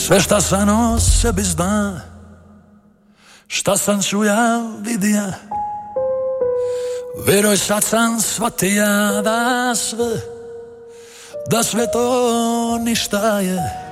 Sve šta sam o sebi zna, šta sam čuja, vidija, vjeroj sad sam shvatija da sve to ništa je.